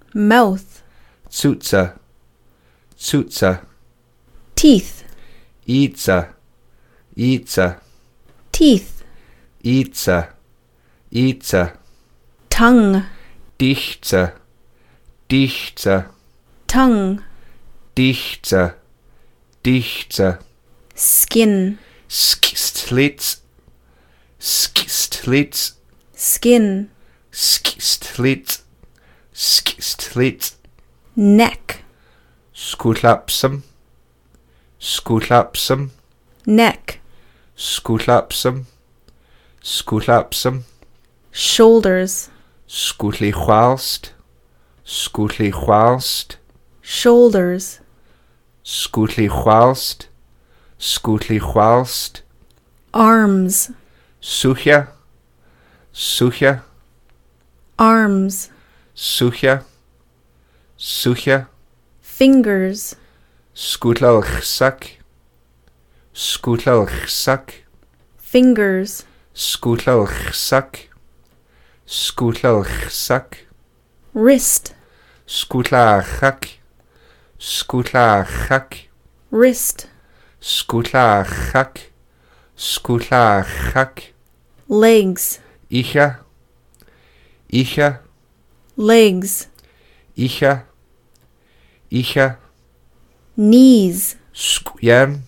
Mouth. Tsutsa. Tsutsa. Teeth. Itza. Itza. Teeth. Itza. Itza. Tongue. Dichtza. Dichtza. Tongue. Dichtza. Dichtza. Skin. Skistlitz. Skistlitz. Skin. Skistlitz. Skistlitz. Neck. Skutlapsum. Skutlapsum. Neck. Skutlapsum. Skutlapsum. Shoulders. Skutlichwalst. Skutlichwalst. Shoulders. Skutlichwalst. Skutlichwalst. Arms. Sucha. Sucha. Arms. Sucha. Sucha. Fingers. Skutlalchsak. Skutlalchsak. Fingers. Skutlalchsak. Skutlalchsak. Wrist. Skutlachak. Skutlachak. Wrist. Skutlachak. Skutlachak. Legs. Icha. Icha. Legs. Icha. Icha. Knees. Skuyan.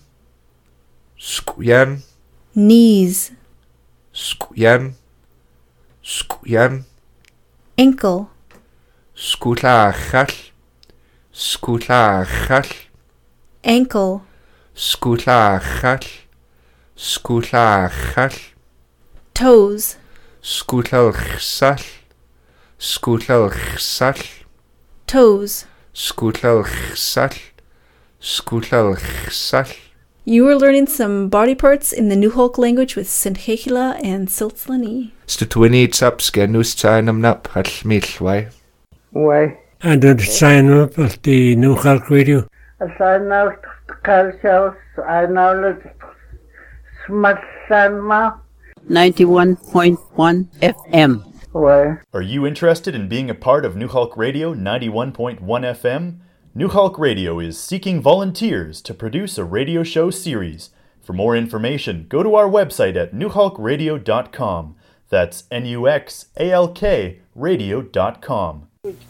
Skuyan. Knees. Skuyan. Skuyan. Ankle. Skutlachal. Skutlachal. Ankle. Skutlachal. Skutlachal. Toes. Skutlalchsal. Skutlalchsal. Toes. Skutlalchsal. Skutlalchsal. You are learning some body parts in the Nuxalk language with Sinchechila and Siltzlani. Stutwini tsapske nustainam nap halmilwai. Why? And then sign up at the Nuxalk Radio. As I know cultures, I know that Smatsanma. 91.1 FM. Why? Are you interested in being a part of Nuxalk Radio 91.1 FM? Nuxalk Radio is seeking volunteers to produce a radio show series. For more information, go to our website at nuxalkradio.com. That's NUXALK radio.com.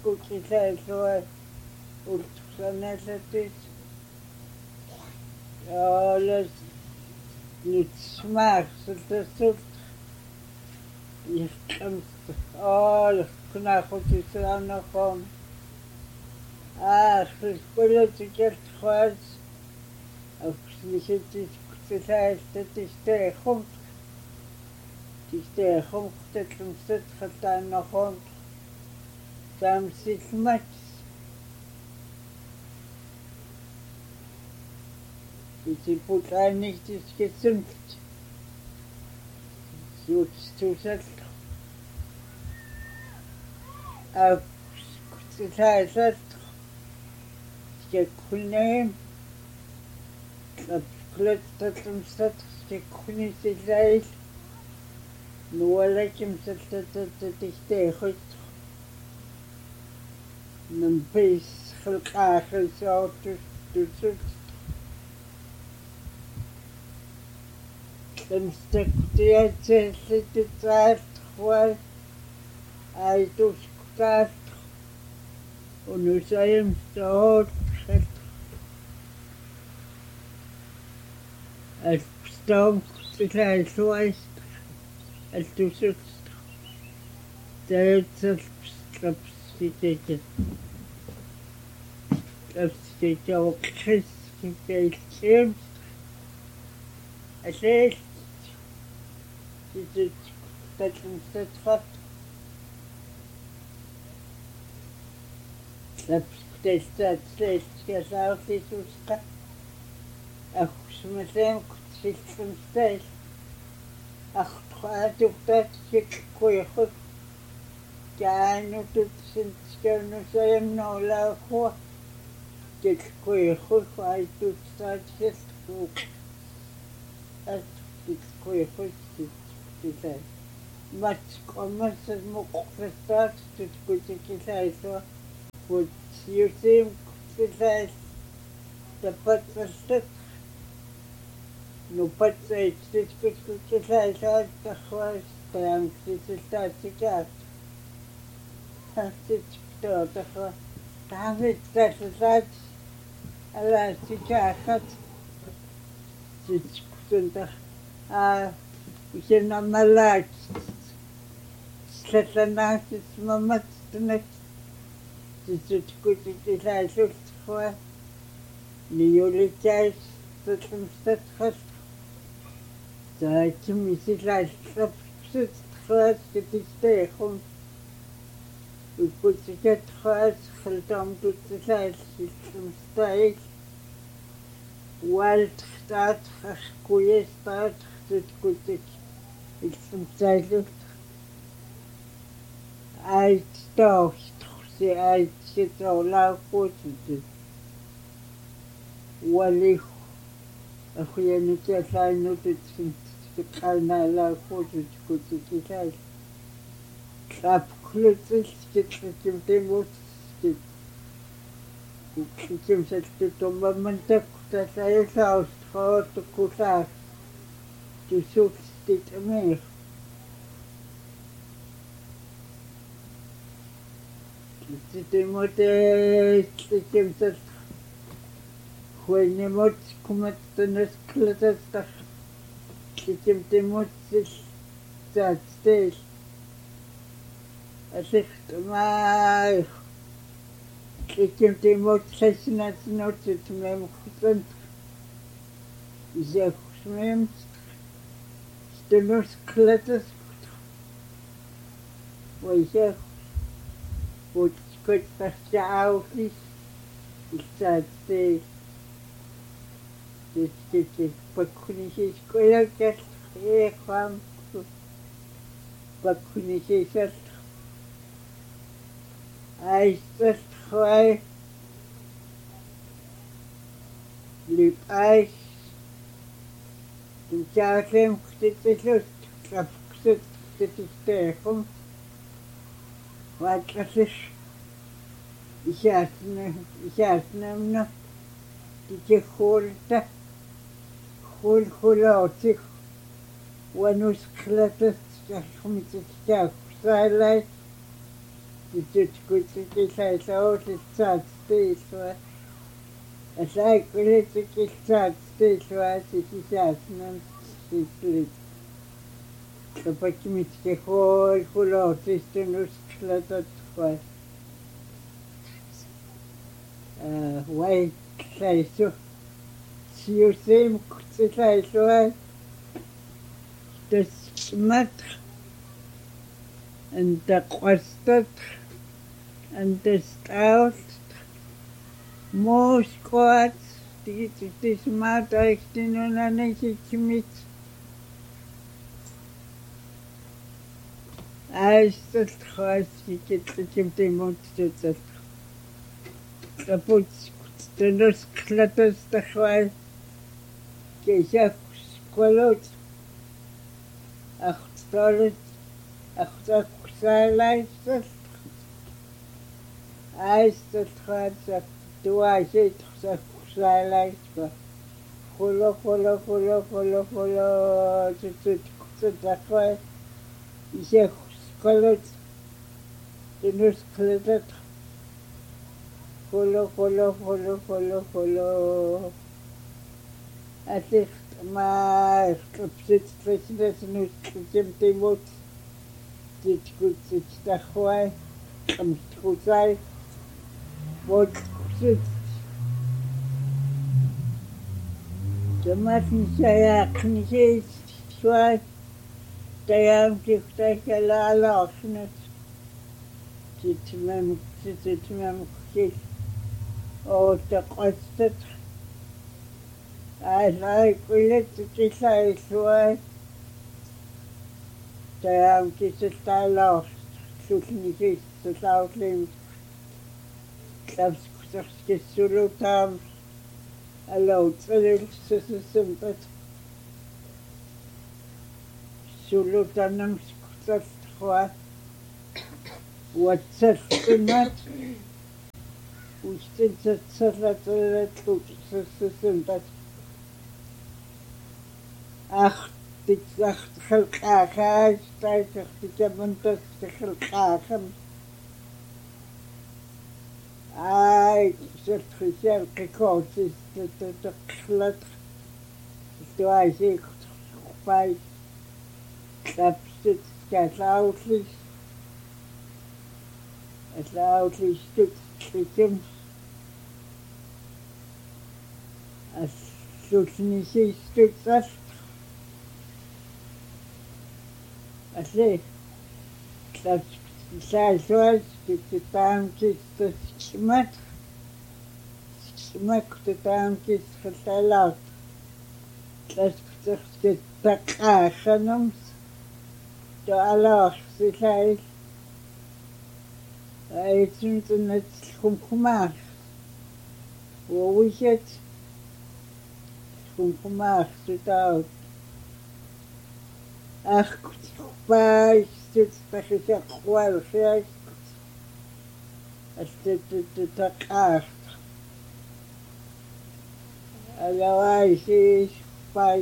Political choice of the society is there home. Is there home that can sit for time of home. Some sit much. Die put eigentlich das gesund. So zu setzen. Auf society. Je connais, le stade, je connais ces ailes. Nous allons comme ça, te Mijn beest gelukkig zo tussen. Een stuk die zit de tijd gewoon. Hij doet het. En nu zijn hem zo. Het stond het zo is. Het doet het. Dat is het. Dat zit ook christelijk James. Het is dat het wat. Dat is dat steeds gezegd is ook. Ach, met hem zit van steeds. Ach, gaat ook dat je goeie goed. Ja, nu doet het nu zijn hem nou laag hoor. Ik goeie goed, hij doet dat je goed. Het goeie goed te zijn. Maar het komt het moet ook verstaan, het goed te zijn hoor. Would you seem to the Patsat? No Patsat, this could say that the first time this is that to get. That's it, the first time it's that alas to get. It's good. We can not my life. Set a nice moment the next. It's good to say for Nearly guys that some set first. To me, it's like first get this day home. We put to get first, hold on to the size, some style. Wild start, queer start, it's good to it's some style. I start, see, I sit all out for it. Wally, a queer get I noted the kind I love for it, good to get out. Clap closes, get the demo, get himself to the moment that I house for the cook out to suit it a me. The demo, the himself when you must commit the next clutter stuff. The demo is that stage. As if my kitchen demo session has noted to me, the swim, the nurse clutters, was here, which could pass out this, that stage. This kitchen, but couldn't he square just here come, but couldn't he just. I just try lip eyes to tell them that it is that it is there. What is it? No. Did you hold that? Hold out it. One was cluttered, just from the stuff, silent. It's good to get out of that stage where as I could get that stage where it is happening, it's the bottom the whole out is the nose cluttered for white say so. See you same say so the smart and the question. And the stout, more squats, this mouth I still don't know commit. I just try to get the tempting monster. The boots, the nose clutters, the while, get up, squalled, $8, $8 I still try to do I say to silence, but follow, to that way. You say, colored, the nurse colored, follow. I think my business news to what it's good, it's that way. I'm to say. What the Martin say, can you try? They have to take a lot of it. To mem, or the question. I like it to say, why they have to sit lost. Shooting it without limbs. That's solo time allowed system but solo time that's what what's it not устинсатсаллатерлатлут сассасунтат ахтиксахтхалқаахаас тайсартикамантассахалқаахам ай сэртрисиал қикоосис тэттэқлат туайсик пай клапсит калаутлис атлаутлистут трикем ассутнисистут сас асле клапс саасуас титаамкистас кимат титаамкис халталаат класптерскет такааханамс тоалаарсилаил айтсунтнат хумкумаар уушет хумкумаар сутаут ахкут пай стутпахисақуал фиас астетутакаар алавайсис пай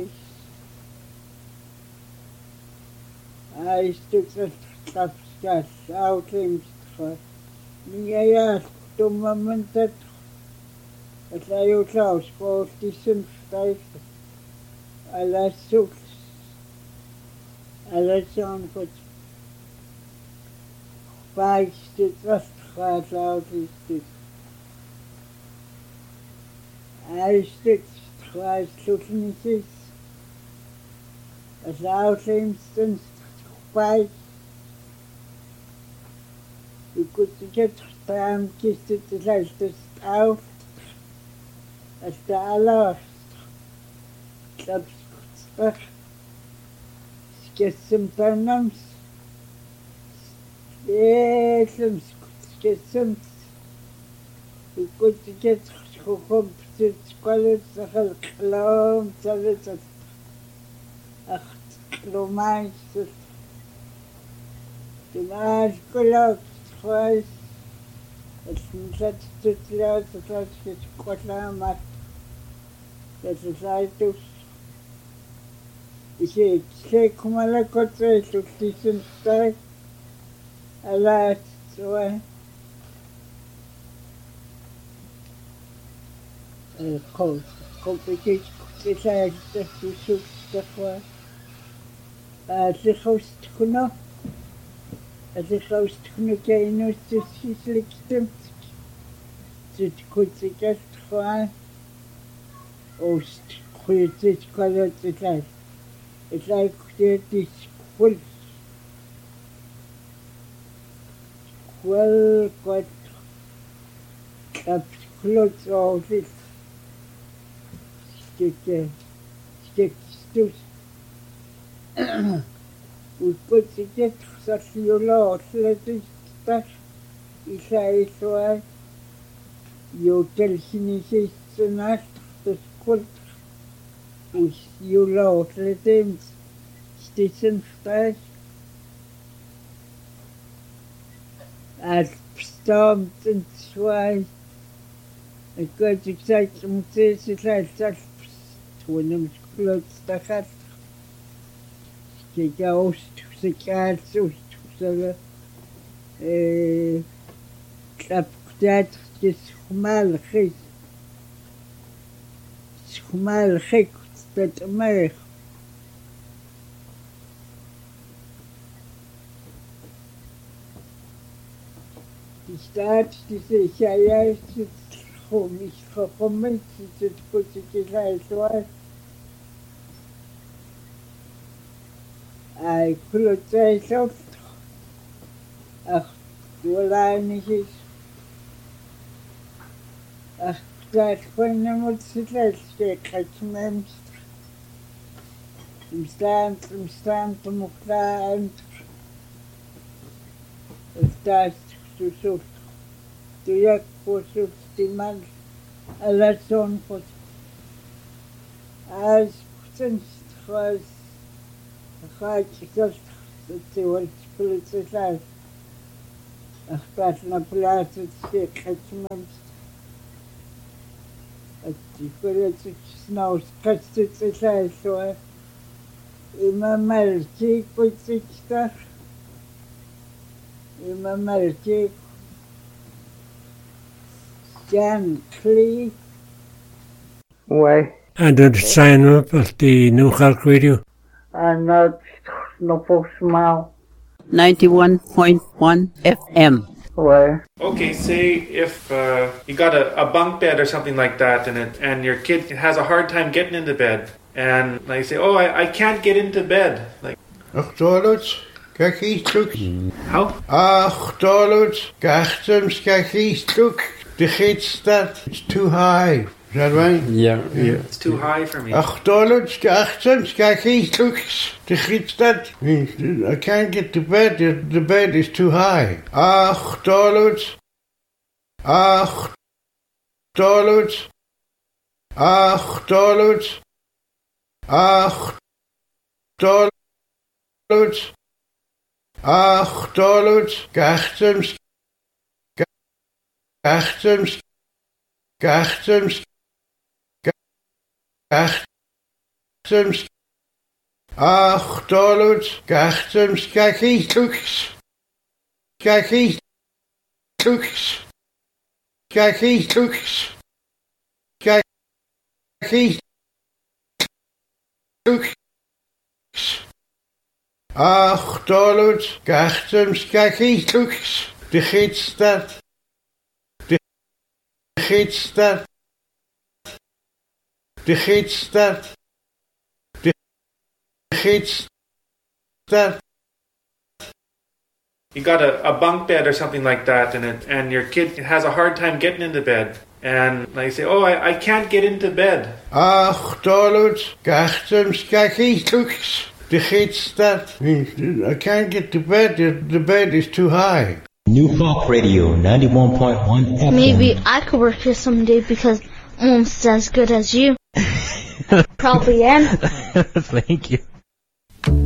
айстутсаттапскаас аутлимстра мияяас туммамантат атлаюутлаус поортиссун тайс алассук алассаанкот пайстутсаттраалаутистис айстутстрааслулнисис алаутимстун пай икутикет таам киститилалтус ау астаалаа клапскутсах скессим танамс скессим икутикет хохом птицкалет сахалклаум цалецат ахтлумайсус тимаш колок хойс это тутлаут тутлаут котлаамат это сайтус исе секумала котсай тутлисин тай алаат суа компетич кутсай тусук тахва лихостхуно алихаустхнукаинуссиссиликтум ситкутикаттхуа ост хуйциккалатилаа илайкутиатис фул кот капсклотсоолис стекстус употикет саслиулоорлатистас исаисуа ютелсинисиссунаал тускул ус юлоорлатимс стисенстас алпстомтенсуай эккатиксайтсумтисилаалсал туунамсклотстахал кикауст сикаалсуст сага клапктаат кис хумалхис хумалхик татмах стат дисе хаяс хомис хомис ситкутикилаалуа ай клоцайсофт ах дуалайнихис ах клаатхуиннамутсилаалске катмэмс имстан тумуклаан стас сусуфт туяк посуфт тиман аласон фот аз птенстхвас хачикас тивалсплицлаа ахтаасна плаасит хатмэмс Atikulet snaus katsutsaisoa. Ima malchik putsikstar. Ima malchik. Jan Clee. Why? And then sign up at the New Hulk Radio. I'm not no smile. 91.1 FM. Why? Okay, say if you got a bunk bed or something like that, and your kid has a hard time getting into bed, and they say, "Oh, I can't get into bed." Like, $8, kakisluk. how? $8, kachtums, kakisluk. The Gidsstad, it's too high. Is that right? Yeah. It's too high for me. $8, kachtums, kakisluk. The Gidsstad, I can't get to bed. The bed is too high. $8, $8, $8, $8, $8, $8, kachtums, kachtums, kachtums, kachtums, $8, kachtums, kakisluks, kakisluks, kakisluks, kakisluks, $8, kachtums, kakisluks, de Gidsstad. De Gidsstad, de Gidsstad, de Gidsstad. You got a bunk bed or something like that, and your kid has a hard time getting into bed, and they say, "Oh, I can't get into bed." $8, kachtums, kakisluk, de Gidsstad. I can't get to bed. The bed is too high. New Hulk Radio 91.1 FM. Maybe I could work here someday because I'm almost as good as you. Probably am. Thank you.